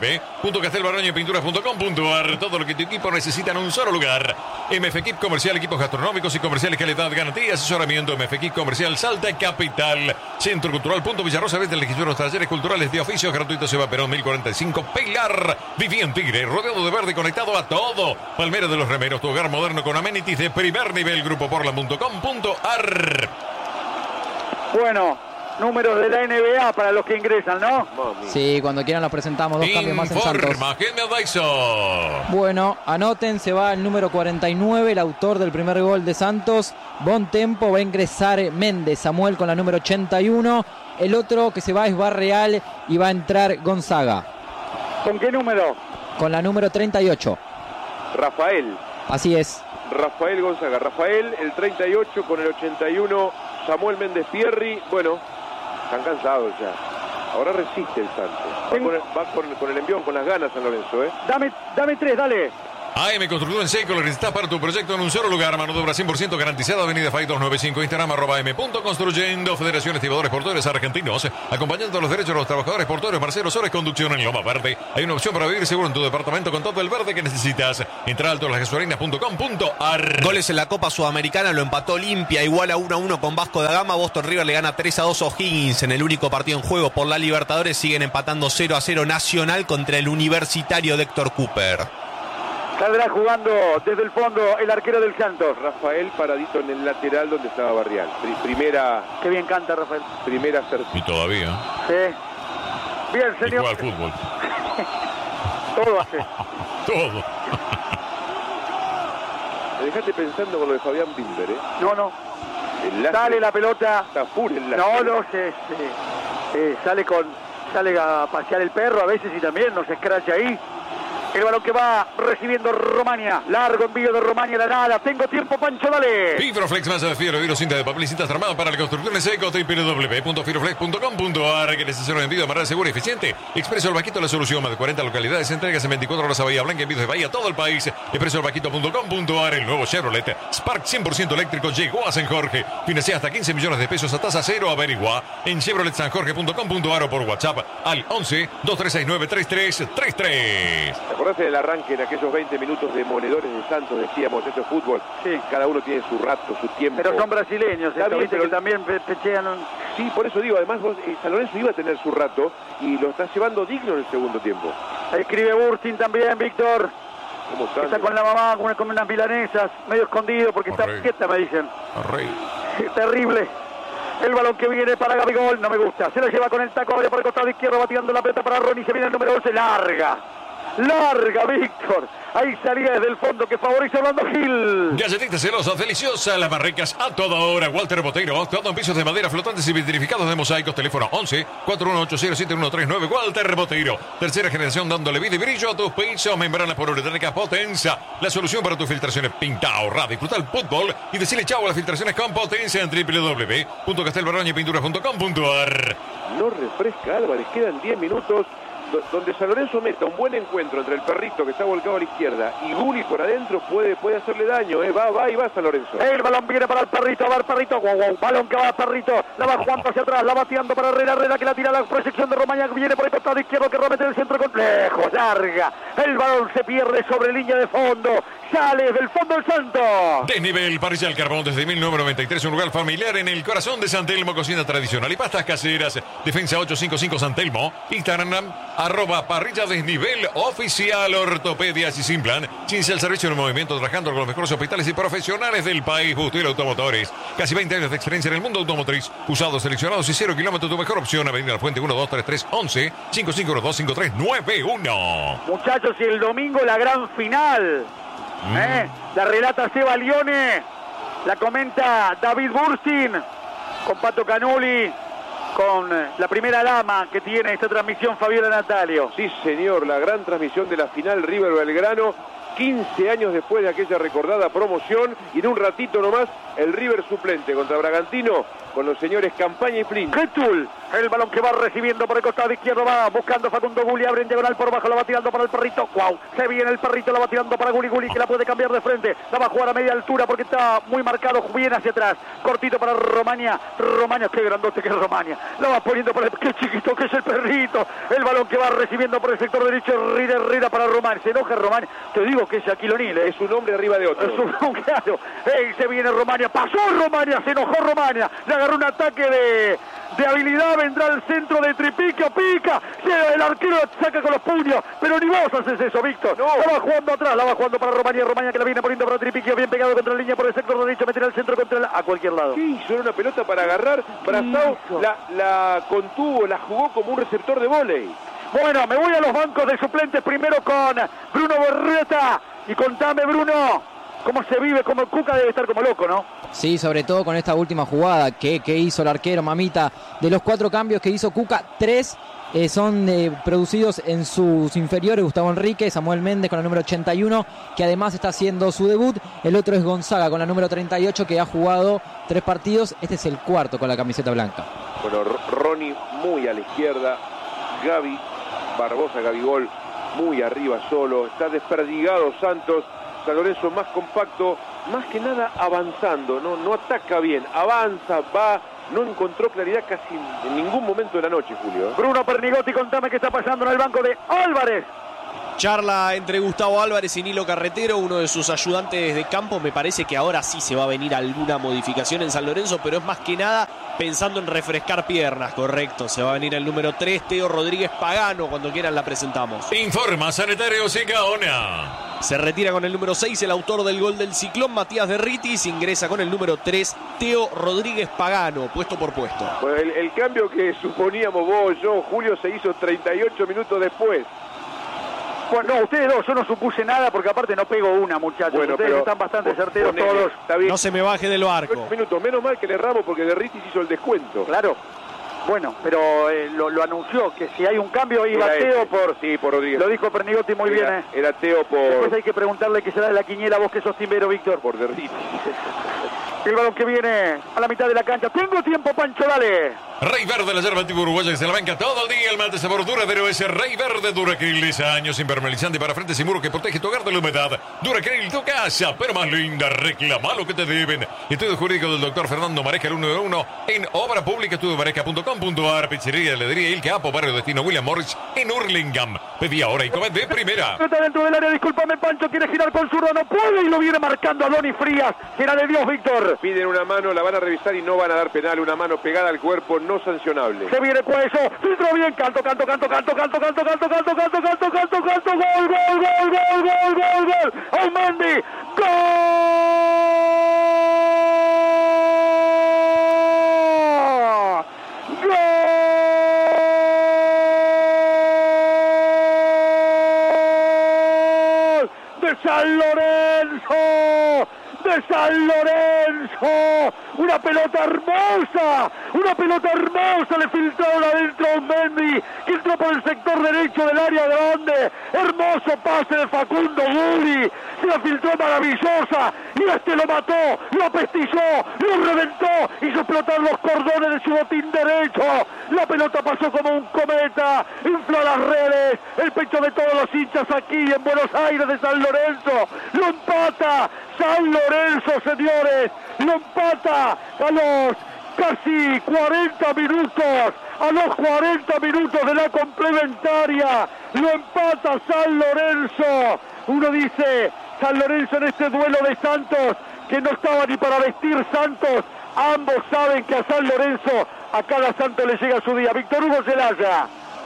www.castelbarrañopinturas.com.ar. Todo lo que tu equipo necesita en un solo lugar. MF Equip Comercial, equipos gastronómicos y comerciales, calidad, garantía, asesoramiento. MF Equip Comercial, Salta Capital. Centro Cultural Punto Villarrosa, desde el registro de los talleres culturales de oficios gratuitos. Eva Perón 1045, Pilar. Viví en Tigre, rodeado de verde, conectado a todo. Palmera de los Remeros, tu hogar moderno con amenities de primer nivel. Grupoportland.com.ar. Bueno, números de la NBA para los que ingresan, ¿no? Sí, cuando quieran los presentamos. Dos cambios más en Santos. Bueno, anoten, se va el número 49, el autor del primer gol de Santos. Bon tempo, va a ingresar Méndez, Samuel con la número 81. El otro que se va es Barreal y va a entrar Gonzaga. ¿Con qué número? Con la número 38. Rafael. Así es. Rafael Gonzaga. Rafael, el 38 con el 81, Samuel Méndez Pierri. Bueno, están cansados ya. Ahora resiste el Santos. Va con el envión, con las ganas San Lorenzo, ¿eh? Dame 3, dale. AM Constructor en seco, lo necesitas para tu proyecto en un solo lugar. Mano de obra 100% garantizada. Avenida Fay 295, Instagram @m.construyendo. Federación Estibadores Portuarios Argentinos. Acompañando los derechos de los trabajadores portuarios. Marcelo Sores, conducción en Loma Verde. Hay una opción para vivir seguro en tu departamento con todo el verde que necesitas. Entra alto a lasgasolinas.com.ar. Goles en la Copa Sudamericana, lo empató Olimpia, igual a 1-1 con Vasco da Gama. Boston River le gana 3-2 a O'Higgins en el único partido en juego por la Libertadores. Siguen empatando 0-0 Nacional contra el Universitario de Héctor Cooper. Saldrá jugando desde el fondo el arquero del Santos. Rafael paradito en el lateral donde estaba Barrial. Primera... Qué bien canta Rafael. Primera certeza. Y todavía. Sí. Bien, señor. Y juega al fútbol. Todo hace. Todo. Me dejaste pensando con lo de Fabián Bimber, ¿eh? No. Sale la pelota. Está full el láser. No, sale a pasear el perro a veces y también nos escracha ahí. El balón que va recibiendo Romaña. Largo envío de Romaña a la nada. Tengo tiempo, Pancho, dale. Fibroflex, masa de fibra, virus, cinta de papel y cintas armadas para la construcción en seco. www.fibroflex.com.ar. Que necesita un envío de manera segura y eficiente. Expreso El Vaquito, la solución. Más de 40 localidades. Entregas en 24 horas a Bahía Blanca. Envíos de Bahía a todo el país. Expresoelvaquito.com.ar. El nuevo Chevrolet Spark 100% eléctrico llegó a San Jorge. Financia hasta 15 millones de pesos a tasa cero. Averigua en chevroletsanjorge.com.ar o por WhatsApp al 11-2369-3333. ¿Te acordás del arranque en aquellos 20 minutos de Moledores de Santos? Decíamos, esto es fútbol. Sí. Cada uno tiene su rato, su tiempo. Pero son brasileños, bien, pero que también pechean. Sí, por eso digo, además San Lorenzo iba a tener su rato y lo está llevando digno en el segundo tiempo. Escribe Burstin también, Víctor. ¿Cómo está? Está con la mamá, con unas milanesas, medio escondido porque está fiesta, me dicen. Terrible. El balón que viene para Gabigol, no me gusta. Se lo lleva con el taco, abre por el costado izquierdo, bateando la pelota para Ronnie. Se viene el número 11, larga, Víctor. Ahí salía desde el fondo que favorece a Orlando Gil. Galletitas celosas, deliciosas, las más ricas a toda hora. Walter Boteiro, actuando en pisos de madera flotantes y vitrificados de mosaicos. Teléfono 11-4180-7139. Walter Boteiro, tercera generación dándole vida y brillo a tus pisos. Membranas poliuréticas Potenza, la solución para tus filtraciones. Pinta, ahorra, disfruta el fútbol y decirle chau a las filtraciones con Potenza en www.castelbarroñapintura.com.ar. No refresca Álvarez, quedan 10 minutos. Donde San Lorenzo meta un buen encuentro entre el perrito que está volcado a la izquierda y Gulli por adentro puede hacerle daño, va San Lorenzo. El balón viene para el perrito, va el perrito, balón que va al perrito, la va jugando hacia atrás, la bateando para Herrera que la tira a la proyección de Romaña, que viene por el costado izquierdo, que remete en el centro con lejos, larga, el balón se pierde sobre línea de fondo, sale del fondo el Santo. Desnivel Parrilla del Carbón desde 1993, un lugar familiar en el corazón de San Telmo, cocina tradicional y pastas caseras. Defensa 855 San Telmo, Instagram @parrilla desnivel oficial. Ortopedias y Sin Plan, Ciencia el servicio en movimiento, trabajando con los mejores hospitales y profesionales del país. Bustil Automotores, casi 20 años de experiencia en el mundo automotriz. Usados, seleccionados y 0 kilómetros, tu mejor opción. Avenida La Fuente 123311 55125391. Muchachos, y el domingo la gran final. La relata Seba Lione, la comenta David Burstin, con Pato Canuli, con la primera dama que tiene esta transmisión, Fabiola Natalio. Sí, señor, la gran transmisión de la final River Belgrano, 15 años después de aquella recordada promoción, y en un ratito nomás el River suplente contra Bragantino con los señores Campaña y Flynn. Getúl, el balón que va recibiendo por el costado izquierdo, va buscando Facundo Gulli, abre en diagonal por bajo, la va tirando para el perrito. ¡Wow! Se viene el perrito, la va tirando para Gulli, que la puede cambiar de frente, la va a jugar a media altura porque está muy marcado, bien hacia atrás, cortito para Romaña, qué grandote que es Romaña, la va poniendo por el, qué chiquito que es el perrito, el balón que va recibiendo por el sector derecho, Herrera para Romaña, se enoja Romaña, te digo que es Shaquille O'Neal, es un hombre arriba de otro. Es un hombre, claro. Se viene Romaña, pasó Romaña, se enojó Romaña, le agarró un ataque de habilidad, vendrá al centro de Tripiquio, pica, el arquero saca con los puños, pero ni vos haces eso, Víctor. No. La va jugando atrás, la va jugando para Romaña que la viene poniendo para Tripiquio, bien pegado contra la línea por el sector derecho, meter al centro a cualquier lado. ¿Qué hizo? Era una pelota para agarrar, Brazao la contuvo, la jugó como un receptor de vóley. Bueno, me voy a los bancos de suplentes primero con Bruno Berreta, y contame, Bruno, cómo se vive, cómo el Cuca debe estar como loco, ¿no? Sí, sobre todo con esta última jugada que hizo el arquero, mamita. De los 4 cambios que hizo Cuca, 3 son producidos en sus inferiores. Gustavo Enrique, Samuel Méndez con la número 81, que además está haciendo su debut. El otro es Gonzaga con la número 38, que ha jugado 3 partidos. Este es el cuarto con la camiseta blanca. Bueno, Ronnie muy a la izquierda, Gaby Barbosa, Gabigol muy arriba solo, está desperdigado Santos, San Lorenzo más compacto, más que nada avanzando, no ataca bien, avanza, va, no encontró claridad casi en ningún momento de la noche, Julio. Bruno Pernigotti, contame qué está pasando en el banco de Álvarez. Charla entre Gustavo Álvarez y Nilo Carretero, uno de sus ayudantes de campo. Me parece que ahora sí se va a venir alguna modificación en San Lorenzo, pero es más que nada pensando en refrescar piernas, correcto. Se va a venir el número 3, Teo Rodríguez Pagano, cuando quieran la presentamos. Informa Sanitarios y Gaona. Se retira con el número 6 el autor del gol del Ciclón, Matías Derritis. Ingresa con el número 3, Teo Rodríguez Pagano, puesto por puesto. Bueno, el cambio que suponíamos vos, yo, Julio, se hizo 38 minutos después. Bueno, no, ustedes dos, yo no supuse nada porque aparte no pego una, muchachos. Bueno, ustedes pero están bastante certeros ponele, todos. Está bien. No se me baje del barco. Minutos, menos mal que le erramos porque Derritis hizo el descuento. Claro. Bueno, pero lo anunció, que si hay un cambio iba Era Teo ese. por Rodríguez. Lo dijo Pernigotti muy bien, ¿eh? Era Teo Después hay que preguntarle qué será de la quiniela, vos que sos timbero, Víctor. por Derritis. El balón que viene a la mitad de la cancha. Tengo tiempo, Pancho, dale. Rey Verde, la yerba antigua uruguaya que se la banca todo el día. El mate sabor duradero es Rey Verde Duracril. 10 años impermeabilizante para frentes y muros que protege tu hogar de la humedad. Duracril, tu casa, pero más linda. Reclama lo que te deben. Estudio jurídico del doctor Fernando Maresca, el 1 en obra pública, estudiomaresca.com.ar. Pizzería, heladería Il Capo, barrio destino William Morris en Hurlingham. Pedí ahora y come de primera. Está dentro del área, discúlpame, Pancho, quiere girar con zurdo, no puede y lo viene marcando a Doni Frías. Será de Dios, Víctor. Piden una mano, la van a revisar y no van a dar penal. Una mano pegada al cuerpo, no sancionable. Se viene Cueso, filtró bien, canto, gol, Aumendi, gol, de San Lorenzo. De San Lorenzo, una pelota hermosa, le filtraron adentro a Aumendi, que entró por el sector derecho del área grande, hermoso pase de Facundo Gulli, se la filtró maravillosa, y este lo mató, lo apestilló, lo reventó, hizo explotar los cordones de su botín derecho, la pelota pasó como un cometa, infló las redes, el pecho de todos los hinchas aquí en Buenos Aires de San Lorenzo, lo empata San Lorenzo, señores, lo empata a los casi 40 minutos, a los 40 minutos de la complementaria, lo empata San Lorenzo. Uno dice, San Lorenzo en este duelo de Santos, que no estaba ni para vestir Santos, ambos saben que a San Lorenzo, a cada Santo le llega su día. Víctor Hugo Zelaya.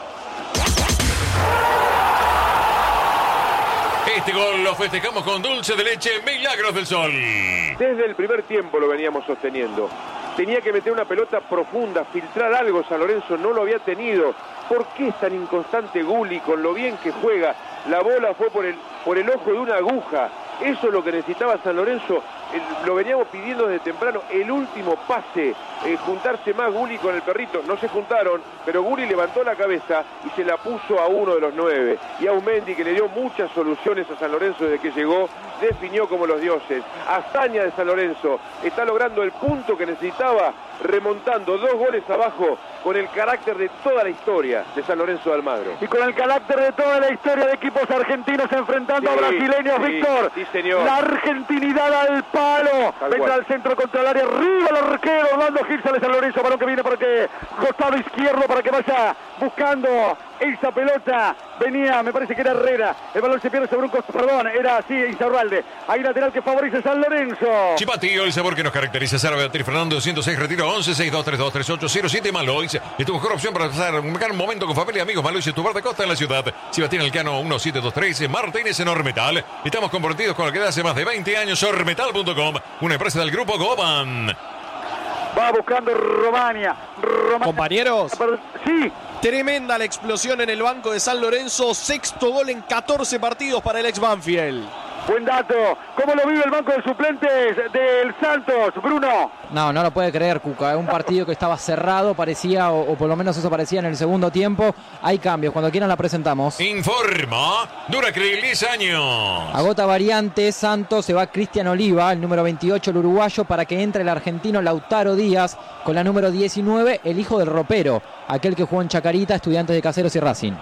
Este gol lo festejamos con dulce de leche Milagros del Sol. Desde el primer tiempo lo veníamos sosteniendo. Tenía que meter una pelota profunda, filtrar algo. San Lorenzo no lo había tenido. ¿Por qué es tan inconstante Gulli con lo bien que juega? La bola fue por el ojo de una aguja. Eso es lo que necesitaba San Lorenzo. Lo veníamos pidiendo desde temprano. El último pase, juntarse más Gulli con el perrito. No se juntaron, pero Gulli levantó la cabeza y se la puso a uno de los 9. Y Aumendi, que le dio muchas soluciones a San Lorenzo desde que llegó, definió como los dioses. Hazaña de San Lorenzo. Está logrando el punto que necesitaba, remontando 2 goles abajo, con el carácter de toda la historia de San Lorenzo de Almagro. Y con el carácter de toda la historia de equipos argentinos enfrentando a brasileños, sí, Víctor. Sí, señor. La argentinidad al palo. Vendrá al centro contra el área. Arriba el arquero. Orlando Gil, sale San Lorenzo. Balón que viene para que costado izquierdo para que vaya buscando esa pelota. Venía, me parece que era Herrera. El balón se pierde sobre un costado. Perdón, era así, Insaurralde. Hay lateral que favorece San Lorenzo. Chipatío, el sabor que nos caracteriza. Sara Beatriz Fernando, 206, retiro 11 6232 3807 Malois. Es tu mejor opción para pasar un gran momento con familia y amigos. Malois es tu bar de costa en la ciudad. Sebastián Elcano 1723, Martínez en Ormetal. Estamos comprometidos con lo que da hace más de 20 años. Ormetal.com, una empresa del grupo Goban. Va buscando Romania. Compañeros. Sí. Tremenda la explosión en el banco de San Lorenzo. 6º gol en 14 partidos para el ex Banfield. Buen dato. ¿Cómo lo vive el banco de suplentes del Santos, Bruno? No lo puede creer, Cuca. Es un partido que estaba cerrado, parecía, o por lo menos eso parecía en el segundo tiempo. Hay cambios, cuando quieran la presentamos. Informa Duracril 10 años. Agota variante, Santos, se va Cristian Oliva, el número 28, el uruguayo, para que entre el argentino Lautaro Díaz con la número 19, el hijo del ropero, aquel que jugó en Chacarita, Estudiantes de Caseros y Racing.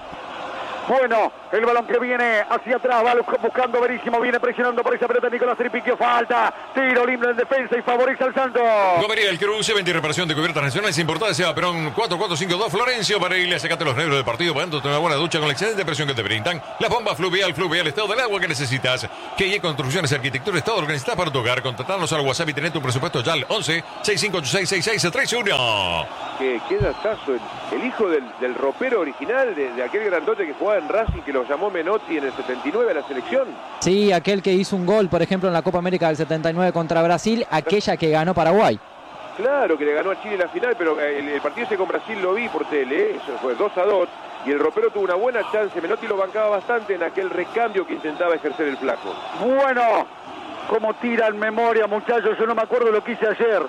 Bueno, el balón que viene hacia atrás, va buscando Verísimo, viene presionando por esa pelota Nicolás Tripiquio, falta, tiro limpio en defensa y favorece al Santos. Gomería del Cruce, 20 reparación de cubiertas nacionales importadas, Seba Perón 4452 Florencio, para irle a sacarte los negros del partido, pagándote una buena ducha con la excelente presión que te brindan. La bomba fluvial, estado del agua que necesitas. Que Construcciones, Arquitectura, estado organizada para tu hogar. Contratarnos al WhatsApp y tener tu presupuesto ya al 11 6586 6631. Qué datazo, el hijo del ropero original, de aquel grandote que jugaba en Racing, que lo llamó Menotti en el 79 a la selección. Sí, aquel que hizo un gol, por ejemplo, en la Copa América del 79 contra Brasil, aquella que ganó Paraguay. Claro, que le ganó a Chile en la final, pero el partido ese con Brasil lo vi por tele, eso fue 2-2, y el ropero tuvo una buena chance. Menotti lo bancaba bastante en aquel recambio que intentaba ejercer el flaco. Bueno, cómo tira en memoria, muchachos, yo no me acuerdo lo que hice ayer.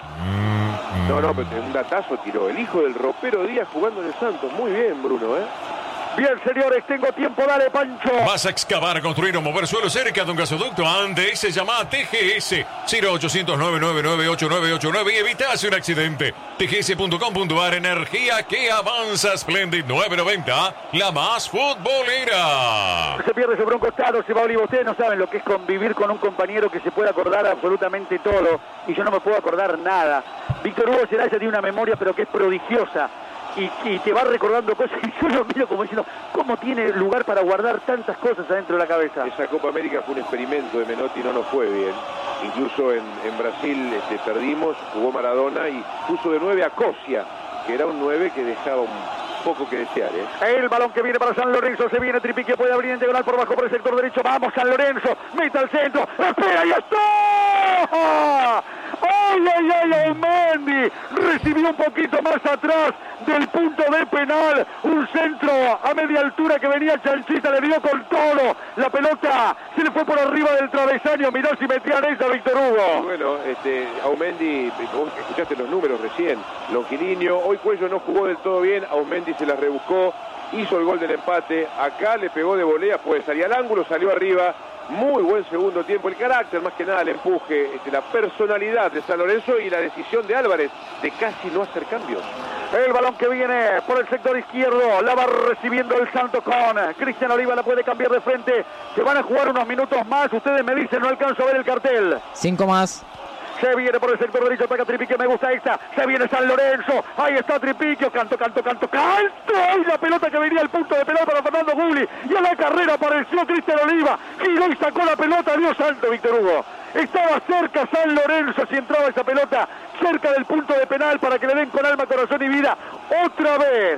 No, pero un datazo tiró. El hijo del ropero Díaz jugando en el Santos. Muy bien, Bruno, Bien, señores, tengo tiempo, dale, Pancho. Vas a excavar, construir o mover suelo cerca de un gasoducto. Antes se llama TGS 0800 999 8989 y evitas un accidente. TGS.com.ar, energía que avanza. Splendid 990, la más futbolera. Se pierde sobre un costado, se va Olivo. Ustedes no saben lo que es convivir con un compañero que se puede acordar absolutamente todo y yo no me puedo acordar nada. Víctor Hugo Zelaya tiene una memoria pero que es prodigiosa. Y te va recordando cosas y yo lo miro como diciendo, ¿cómo tiene lugar para guardar tantas cosas adentro de la cabeza? Esa Copa América fue un experimento de Menotti, no nos fue bien. Incluso en Brasil perdimos, jugó Maradona y puso de 9 a Cosia, que era un 9 que dejaba un poco que desear. El balón que viene para San Lorenzo, se viene Tripiquio, puede abrir en diagonal por bajo por el sector derecho, vamos San Lorenzo, mete al centro, espera, ¡ya está! ¡Ay, Aumendi! Recibió un poquito más atrás del punto de penal, un centro a media altura que venía Chanchita, le dio con todo, la pelota se le fue por arriba del travesaño, miró si metían esa, Víctor Hugo. Bueno, Aumendi, vos escuchaste los números recién, longilíneo, hoy Cuello no jugó del todo bien, Aumendi se la rebuscó, hizo el gol del empate, acá le pegó de volea, pues salía al ángulo, salió arriba. Muy buen segundo tiempo, el carácter más que nada, el empuje, la personalidad de San Lorenzo y la decisión de Álvarez de casi no hacer cambios. El balón que viene por el sector izquierdo, la va recibiendo el Santos con Cristian Oliva, la puede cambiar de frente, se van a jugar unos minutos más, ustedes me dicen, no alcanzo a ver el cartel. 5 más. Se viene por el sector derecho, ataca Tripiquio, me gusta esta, se viene San Lorenzo, ahí está Tripiquio, canto, y la pelota que venía al punto de penal para Fernando Gulli, y a la carrera apareció Cristian Oliva, giró y sacó la pelota, Dios santo, Víctor Hugo. Estaba cerca San Lorenzo, si entraba esa pelota, cerca del punto de penal para que le den con alma, corazón y vida, otra vez.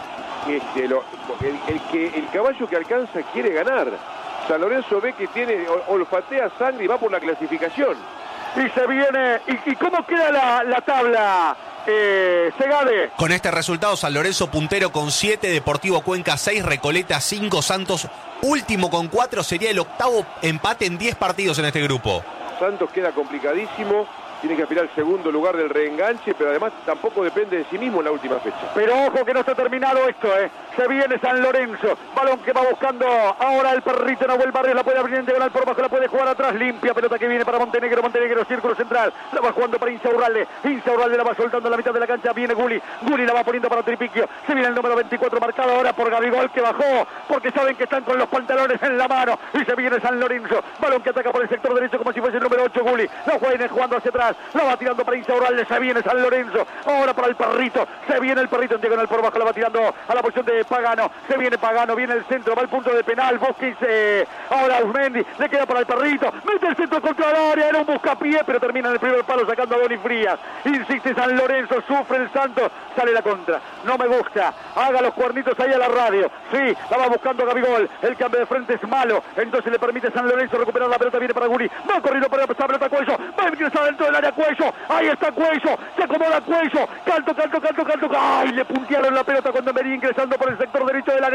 El caballo que alcanza quiere ganar. San Lorenzo ve que tiene, olfatea sangre y va por la clasificación. Y se viene, ¿y cómo queda la tabla, Segade? Con este resultado, San Lorenzo puntero con 7, Deportivo Cuenca 6, Recoleta 5, Santos último con 4, sería el octavo empate en 10 partidos en este grupo. Santos queda complicadísimo, tiene que aspirar al segundo lugar del reenganche, pero además tampoco depende de sí mismo en la última fecha. Pero ojo que no está terminado esto, Se viene San Lorenzo, balón que va buscando ahora el perrito Nahuel Barrios, la puede abrir en diagonal por abajo, la puede jugar atrás, limpia pelota que viene para Montenegro, círculo central, la va jugando para Insaurralde la va soltando en la mitad de la cancha, viene Gulli la va poniendo para Tripiquio, se viene el número 24 marcado ahora por Gabigol que bajó, porque saben que están con los pantalones en la mano, y se viene San Lorenzo, balón que ataca por el sector derecho como si fuese el número 8 Gulli, la juega jugando hacia atrás, la va tirando para Insaurralde, se viene San Lorenzo, ahora para el perrito, se viene el perrito en diagonal por abajo, la va tirando a la posición de Pagano, se viene Pagano, viene el centro, va al punto de penal, Bosquis, ahora Aumendi, le queda para el perrito, mete el centro contra el área, era un buscapié, pero termina en el primer palo sacando a Doni Frías, insiste San Lorenzo, sufre el Santos, sale la contra, no me gusta, haga los cuernitos ahí a la radio, sí, la va buscando Gabigol, el cambio de frente es malo, entonces le permite a San Lorenzo recuperar la pelota, viene para Gulli, va corriendo para esa pelota Cuello, va a ingresar dentro del área Cuello, ahí está Cuello, se acomoda Cuello, canto, ay, le puntearon la pelota cuando venía ingresando por el sector derecho del área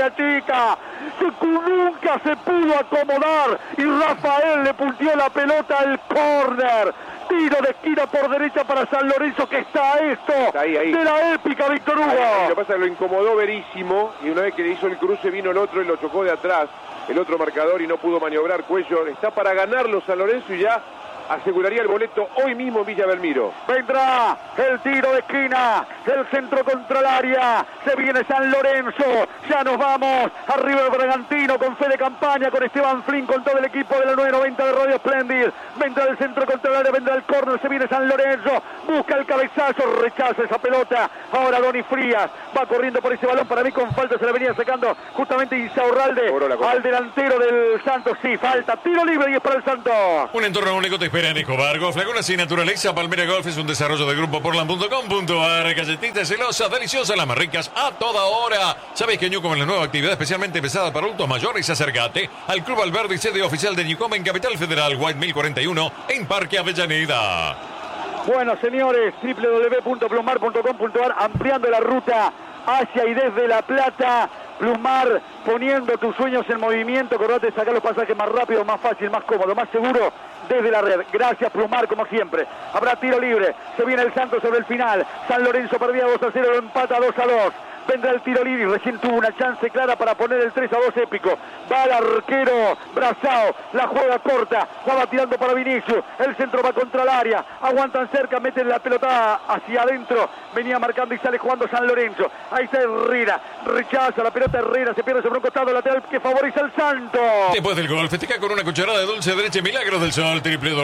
área chica. Nunca se pudo acomodar y Rafael le puntió la pelota al córner. Tiro de esquina por derecha para San Lorenzo, que está esto ahí. De la épica, Víctor Hugo. Lo que pasa es que lo incomodó Verísimo y una vez que le hizo el cruce vino el otro y lo chocó de atrás, el otro marcador, y no pudo maniobrar. Cuello está para ganarlo San Lorenzo y ya aseguraría el boleto hoy mismo en Villa Belmiro. Vendrá el tiro de esquina, el centro contra el área, se viene San Lorenzo, ya nos vamos, arriba el Bragantino con fe de campaña, con Esteban Flynn, con todo el equipo de la 990 de Radio Splendid. Vendrá el centro contra el área, vendrá el córner, se viene San Lorenzo, busca el cabezazo, rechaza esa pelota, ahora Doni Frías, va corriendo por ese balón, para mí con falta se la venía sacando justamente Insaurralde al delantero del Santos, sí, falta, tiro libre y es para el Santos. Un entorno único te espera en Escobar. Golf Laguna sin naturaleza. Palmera Golf es un desarrollo de Grupo Portland.com.ar. Galletitas celosas, deliciosas, las más ricas a toda hora. ¿Sabes que Newcom es la nueva actividad especialmente pesada para adultos mayores? Acércate al Club Alberdi, sede oficial de Newcom en Capital Federal, White 1041, en Parque Avellaneda. Bueno, señores, www.plumar.com.ar, ampliando la ruta hacia y desde La Plata. Plumar, poniendo tus sueños en movimiento. Acordate de sacar los pasajes más rápido, más fácil, más cómodo, más seguro desde la red. Gracias, Plumar, como siempre. Habrá tiro libre, se viene el Santos sobre el final. San Lorenzo perdía 2-0, lo empata 2-2. Vendrá el tiro libre, recién tuvo una chance clara para poner el 3-2 épico. Va el arquero Brazao, la juega corta, la va tirando para Vinicius, el centro va contra el área, aguantan cerca, meten la pelota hacia adentro, venía marcando y sale jugando San Lorenzo. Ahí está Herrera, rechaza la pelota Herrera, se pierde sobre un costado lateral que favoriza al Santos. Después del gol, festeja con una cucharada de dulce de leche Milagros del Sol,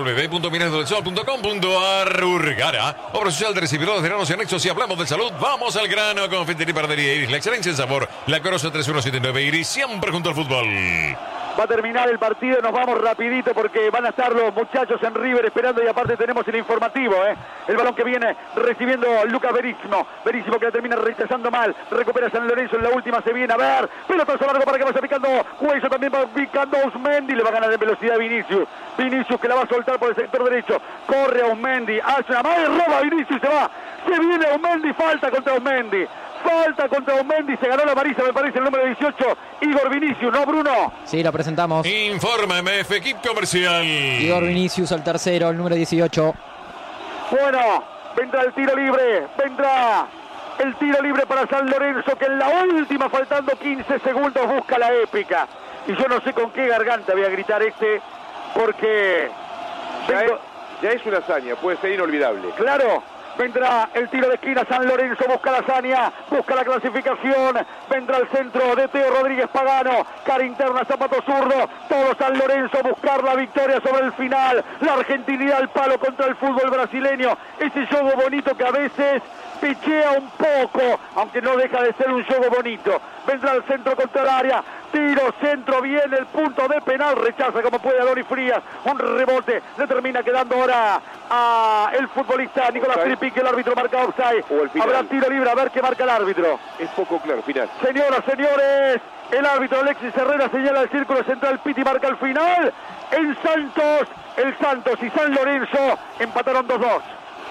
www.milagrosdelsol.com.ar. Urgara, obra social de recibidores de granos y anexos. Si hablamos de salud, vamos al grano. Confitería y Panadería Iris, la excelencia en sabor. La Corozo 3179 Iris, siempre junto al fútbol. Va a terminar el partido, nos vamos rapidito porque van a estar los muchachos en River esperando y aparte tenemos el informativo, el balón que viene recibiendo Lucas Verísimo que la termina rechazando mal, recupera San Lorenzo en la última, se viene a ver, pelotazo largo para que vaya picando Cuello, también va picando Osmendi, le va a ganar en velocidad Vinicius que la va a soltar por el sector derecho, corre a Osmendi, hace una mano, roba Vinicius, se viene Osmendi, falta contra Osmendi, se ganó la amarilla, me parece, el número 18, Igor Vinicius, ¿no, Bruno? Sí, lo presentamos. Informa MF, equipo comercial. Igor Vinicius al tercero, el número 18. Bueno, vendrá el tiro libre, para San Lorenzo, que en la última, faltando 15 segundos, busca la épica. Y yo no sé con qué garganta voy a gritar porque... Ya es una hazaña, puede ser inolvidable. Claro. Vendrá el tiro de esquina, San Lorenzo busca la hazaña, busca la clasificación, vendrá el centro de Teo Rodríguez Pagano, cara interna, zapato zurdo, todo San Lorenzo a buscar la victoria sobre el final, la argentinidad al palo contra el fútbol brasileño, ese juego bonito que a veces pichea un poco, aunque no deja de ser un juego bonito. Vendrá el centro contra el área, tiro, centro, viene el punto de penal, rechaza como puede a Doni Frías, un rebote, le termina quedando ahora a el futbolista Nicolás Filipi, que el árbitro marca offside. Habrá tiro libre, a ver qué marca el árbitro. Es poco claro, final. Señoras, señores, el árbitro Alexis Herrera señala el círculo central, Piti marca el final. El Santos y San Lorenzo empataron 2-2.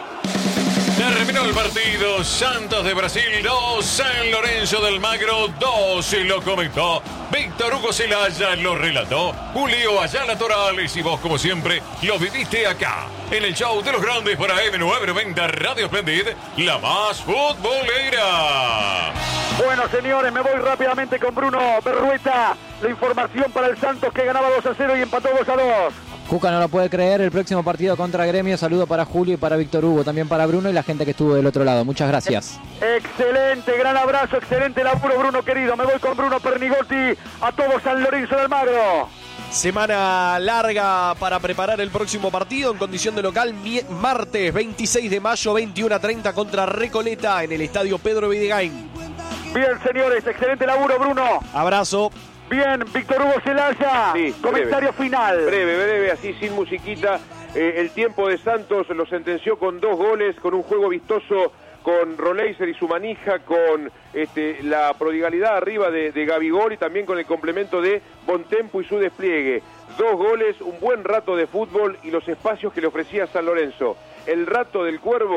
Terminó el partido. Santos de Brasil 2, San Lorenzo del Magro 2. Y lo comentó Víctor Hugo Celaya, lo relató Julio Ayala Torales. Y vos, como siempre, lo viviste acá, en el show de los grandes para M990 Radio Splendid, la más futbolera. Bueno, señores, me voy rápidamente con Bruno Berrueta. La información para el Santos, que ganaba 2-0 y empató 2-2. Cuca no lo puede creer, el próximo partido contra Gremio. Saludo para Julio y para Víctor Hugo, también para Bruno y la gente que estuvo del otro lado. Muchas gracias. Excelente, gran abrazo, excelente laburo, Bruno querido. Me voy con Bruno Pernigotti, a todo San Lorenzo del Magro. Semana larga para preparar el próximo partido en condición de local, martes 26 de mayo, 21:30 contra Recoleta en el estadio Pedro Videgain. Bien, señores, excelente laburo, Bruno. Abrazo. Bien, Víctor Hugo Celaya, sí, comentario final. Breve, así sin musiquita. El tiempo de Santos lo sentenció con 2 goles, con un juego vistoso con Roleiser y su manija, con la prodigalidad arriba de Gabigol y también con el complemento de Bontempo y su despliegue. 2 goles, un buen rato de fútbol y los espacios que le ofrecía San Lorenzo. El rato del Cuervo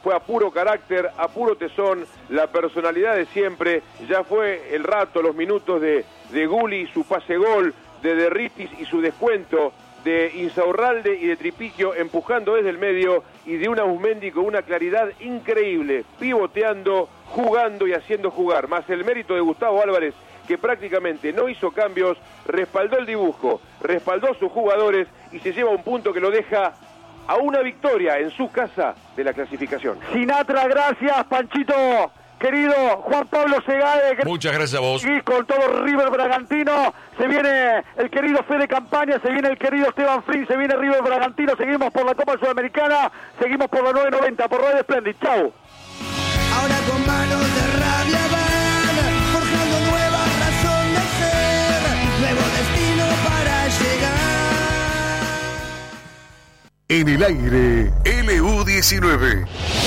fue a puro carácter, a puro tesón, la personalidad de siempre. Ya fue el rato, los minutos de Gulli, su pase gol, de Derritis y su descuento, de Insaurralde y de Tripiquio empujando desde el medio, y de un Auzmendi con una claridad increíble, pivoteando, jugando y haciendo jugar. Más el mérito de Gustavo Álvarez, que prácticamente no hizo cambios, respaldó el dibujo, respaldó a sus jugadores y se lleva un punto que lo deja a una victoria en su casa de la clasificación. Sinatra, gracias, Panchito. Querido Juan Pablo Segade, muchas gracias a vos. Y con todo River Bragantino, se viene el querido Fede Campaña, se viene el querido Esteban Frin, se viene River Bragantino, seguimos por la Copa Sudamericana, seguimos por la 990, por Radio Splendid. Chau. Ahora con manos de rabia van forjando nueva razón de ser, nuevo destino para llegar. En el aire, LU19.